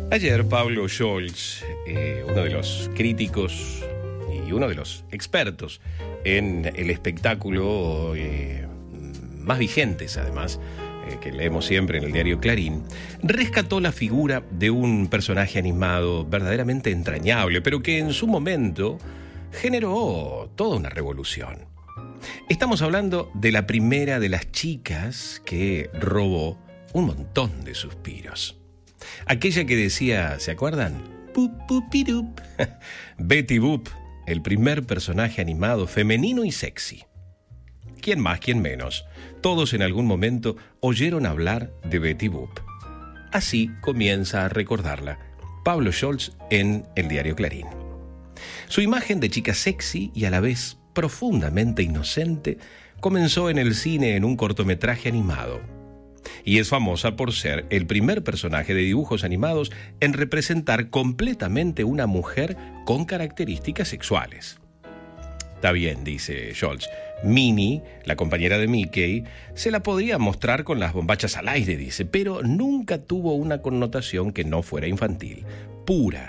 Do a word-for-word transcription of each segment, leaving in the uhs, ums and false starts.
Ayer Pablo Scholz, eh, uno de los críticos y uno de los expertos en el espectáculo eh, más vigentes, además, eh, que leemos siempre en el diario Clarín, rescató la figura de un personaje animado verdaderamente entrañable, pero que en su momento generó toda una revolución. Estamos hablando de la primera de las chicas que robó un montón de suspiros. Aquella que decía, ¿se acuerdan? Pup, pupirup. Betty Boop, el primer personaje animado femenino y sexy. ¿Quién más, quién menos? Todos en algún momento oyeron hablar de Betty Boop. Así comienza a recordarla Pablo Scholz en el diario Clarín. Su imagen de chica sexy y a la vez profundamente inocente comenzó en el cine en un cortometraje animado. Y es famosa por ser el primer personaje de dibujos animados en representar completamente una mujer con características sexuales. Está bien, dice Scholz. Minnie, la compañera de Mickey, se la podía mostrar con las bombachas al aire, dice, pero nunca tuvo una connotación que no fuera infantil, pura.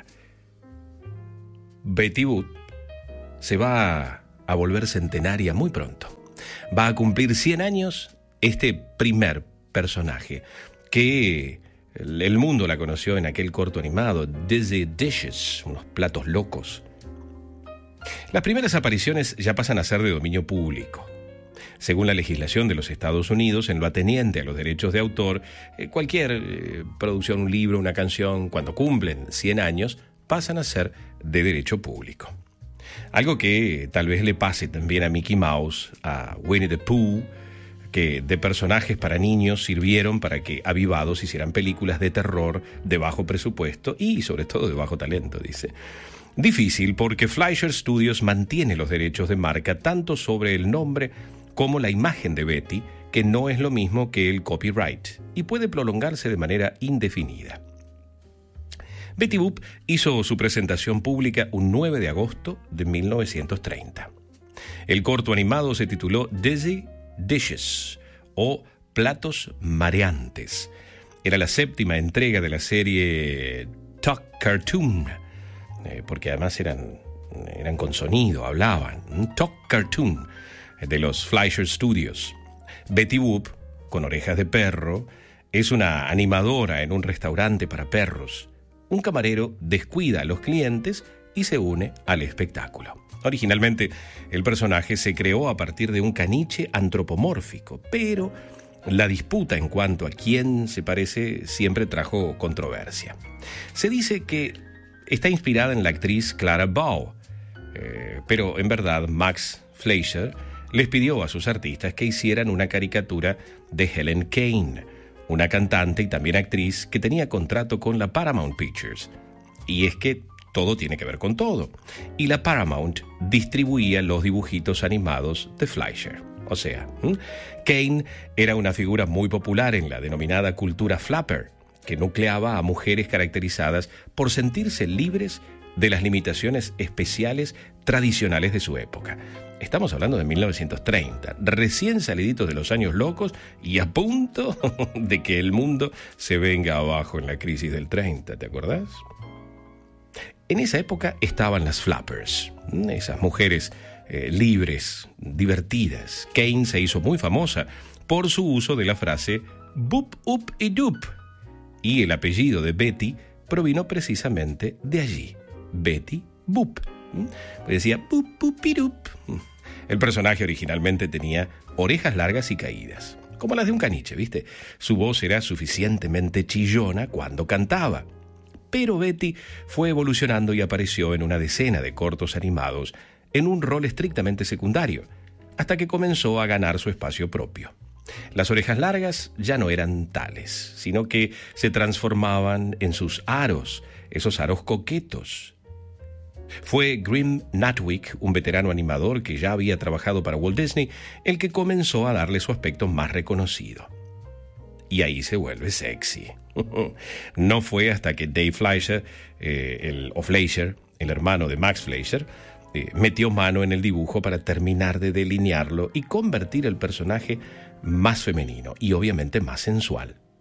Betty Boop se va a volver centenaria muy pronto. Va a cumplir cien años este primer personaje que el mundo la conoció en aquel corto animado, Dizzy Dishes, unos platos locos. Las primeras apariciones ya pasan a ser de dominio público. Según la legislación de los Estados Unidos, en lo ateniente a los derechos de autor, eh, cualquier eh, producción, un libro, una canción, cuando cumplen cien años, pasan a ser de derecho público. Algo que tal vez le pase también a Mickey Mouse, a Winnie the Pooh, que de personajes para niños sirvieron para que avivados hicieran películas de terror de bajo presupuesto y sobre todo de bajo talento, dice. Difícil porque Fleischer Studios mantiene los derechos de marca tanto sobre el nombre como la imagen de Betty, que no es lo mismo que el copyright y puede prolongarse de manera indefinida. Betty Boop hizo su presentación pública un nueve de agosto de mil novecientos treinta. El corto animado se tituló Dizzy Dishes o Platos Mareantes. Era la séptima entrega de la serie Talk Cartoon, eh, porque además eran, eran con sonido, hablaban. Talk Cartoon, de los Fleischer Studios. Betty Boop, con orejas de perro, es una animadora en un restaurante para perros. Un camarero descuida a los clientes y se une al espectáculo. Originalmente, el personaje se creó a partir de un caniche antropomórfico, pero la disputa en cuanto a quién se parece siempre trajo controversia. Se dice que está inspirada en la actriz Clara Bow, eh, pero en verdad Max Fleischer les pidió a sus artistas que hicieran una caricatura de Helen Kane, una cantante y también actriz que tenía contrato con la Paramount Pictures. Y es que todo tiene que ver con todo. Y la Paramount distribuía los dibujitos animados de Fleischer. O sea, ¿eh? Kane era una figura muy popular en la denominada cultura flapper, que nucleaba a mujeres caracterizadas por sentirse libres de las limitaciones especiales tradicionales de su época. Estamos hablando de mil novecientos treinta, recién saliditos de los años locos y a punto de que el mundo se venga abajo en la crisis del treinta, ¿te acordás? En esa época estaban las flappers, esas mujeres eh, libres, divertidas. Kane se hizo muy famosa por su uso de la frase boop, up y doop. Y el apellido de Betty provino precisamente de allí, Betty Boop. Pues decía boop, boop y doop. El personaje originalmente tenía orejas largas y caídas, como las de un caniche, ¿viste? Su voz era suficientemente chillona cuando cantaba. Pero Betty fue evolucionando y apareció en una decena de cortos animados en un rol estrictamente secundario, hasta que comenzó a ganar su espacio propio. Las orejas largas ya no eran tales, sino que se transformaban en sus aros, esos aros coquetos. Fue Grim Natwick, un veterano animador que ya había trabajado para Walt Disney, el que comenzó a darle su aspecto más reconocido. Y ahí se vuelve sexy. No fue hasta que Dave Fleischer, eh, el, o Fleischer, el hermano de Max Fleischer, eh, metió mano en el dibujo para terminar de delinearlo y convertir el personaje más femenino y obviamente más sensual.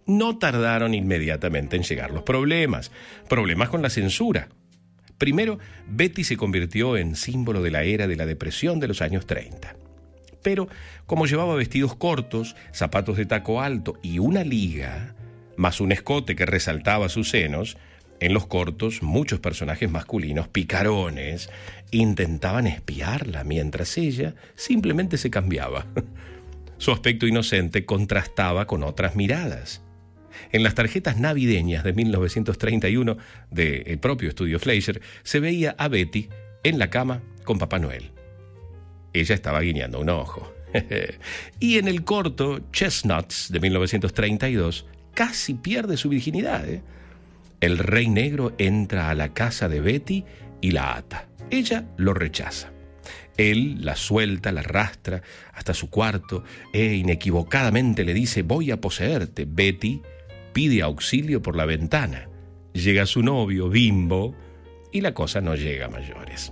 No tardaron inmediatamente en llegar los problemas, problemas con la censura. Primero, Betty se convirtió en símbolo de la era de la depresión de los años treinta. Pero, como llevaba vestidos cortos, zapatos de taco alto y una liga, más un escote que resaltaba sus senos, en los cortos muchos personajes masculinos picarones intentaban espiarla mientras ella simplemente se cambiaba. Su aspecto inocente contrastaba con otras miradas. En las tarjetas navideñas de mil novecientos treinta y uno del propio estudio Fleischer se veía a Betty en la cama con Papá Noel. Ella estaba guiñando un ojo. Y en el corto Chestnuts de mil novecientos treinta y dos casi pierde su virginidad, ¿eh? El rey negro entra a la casa de Betty y la ata. Ella lo rechaza. Él la suelta, la arrastra hasta su cuarto e inequivocadamente le dice: voy a poseerte. Betty pide auxilio por la ventana. Llega su novio, Bimbo, y la cosa no llega a mayores.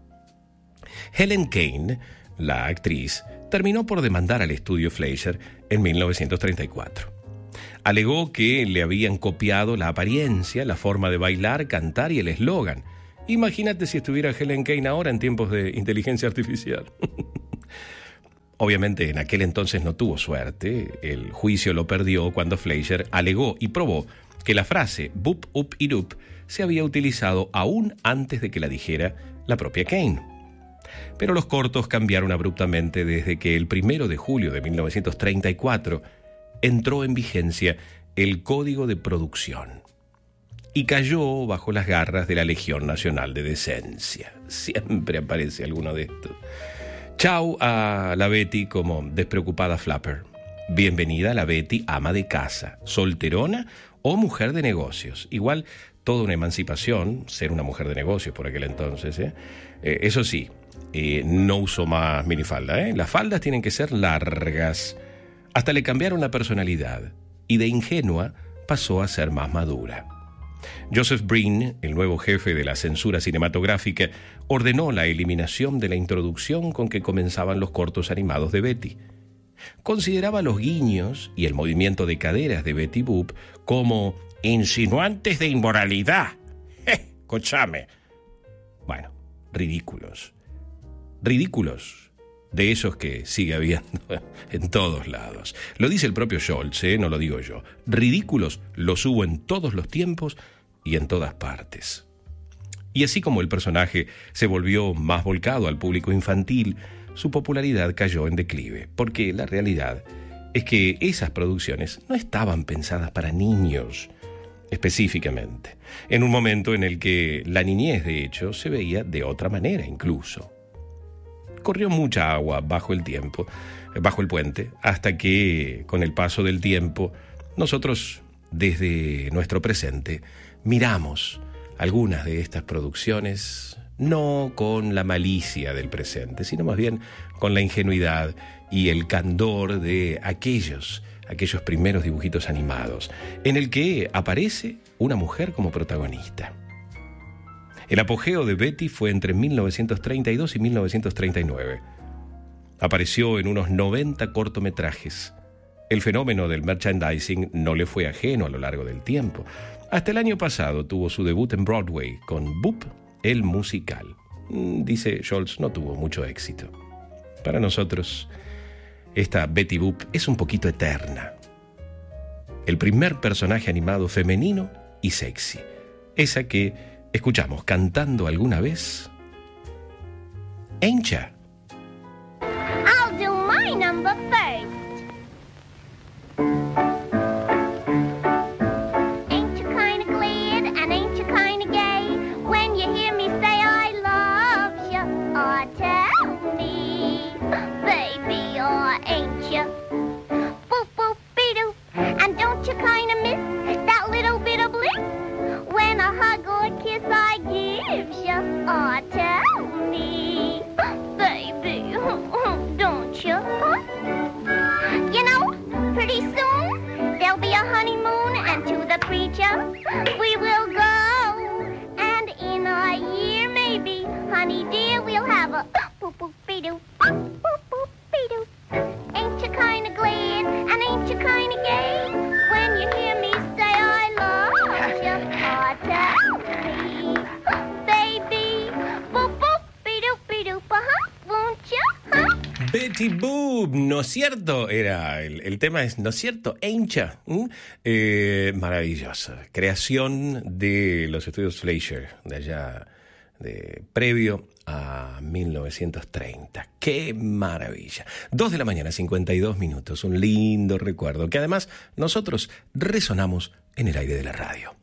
Helen Kane, la actriz, terminó por demandar al estudio Fleischer en mil novecientos treinta y cuatro. Alegó que le habían copiado la apariencia, la forma de bailar, cantar y el eslogan. Imagínate si estuviera Helen Kane ahora en tiempos de inteligencia artificial. Obviamente en aquel entonces no tuvo suerte. El juicio lo perdió cuando Fleischer alegó y probó que la frase boop, up y doop se había utilizado aún antes de que la dijera la propia Kane. Pero los cortos cambiaron abruptamente desde que el primero de julio de mil novecientos treinta y cuatro entró en vigencia el Código de Producción y cayó bajo las garras de la Legión Nacional de Decencia. Siempre aparece alguno de estos. Chau a la Betty como despreocupada flapper. Bienvenida a la Betty ama de casa, solterona o mujer de negocios. Igual, toda una emancipación, ser una mujer de negocios por aquel entonces. ¿eh? Eh, eso sí, eh, no usó más minifalda. ¿eh? Las faldas tienen que ser largas. Hasta le cambiaron la personalidad y de ingenua pasó a ser más madura. Joseph Breen, el nuevo jefe de la censura cinematográfica, ordenó la eliminación de la introducción con que comenzaban los cortos animados de Betty. Consideraba los guiños y el movimiento de caderas de Betty Boop como insinuantes de inmoralidad. ¡Eh! ¡Cochame! Bueno, ridículos. Ridículos. De esos que sigue habiendo en todos lados. Lo dice el propio Scholz, ¿eh? No lo digo yo. Ridículos los hubo en todos los tiempos y en todas partes. Y así como el personaje se volvió más volcado al público infantil, su popularidad cayó en declive, porque la realidad es que esas producciones no estaban pensadas para niños, específicamente, en un momento en el que la niñez, de hecho, se veía de otra manera incluso. Corrió mucha agua bajo el tiempo, bajo el puente, hasta que, con el paso del tiempo, nosotros, desde nuestro presente, miramos algunas de estas producciones, no con la malicia del presente, sino más bien con la ingenuidad y el candor de aquellos, aquellos primeros dibujitos animados, en el que aparece una mujer como protagonista. El apogeo de Betty fue entre mil novecientos treinta y dos y mil novecientos treinta y nueve. Apareció en unos noventa cortometrajes. El fenómeno del merchandising no le fue ajeno a lo largo del tiempo. Hasta el año pasado tuvo su debut en Broadway con Boop, el musical. Dice Scholz, no tuvo mucho éxito. Para nosotros, esta Betty Boop es un poquito eterna. El primer personaje animado femenino y sexy. Esa que escuchamos cantando alguna vez. Ain't ya? I'll do my number first. Ain't you kinda glad and ain't you kinda gay when you hear me say I love you? Or tell me, baby, or ain't you? Boop, boop, be-doo. And don't you kinda miss that little bit of bliss when a hug or kiss I gives you? Or tell me, baby. Betty Boop, ¿no es cierto? Era el, el tema es, ¿no es cierto? Aincha. ¿Mm? Eh, maravillosa. Creación de los estudios Fleischer, de allá, de previo a mil novecientos treinta. ¡Qué maravilla! Dos de la mañana, cincuenta y dos minutos. Un lindo recuerdo que además nosotros resonamos en el aire de la radio.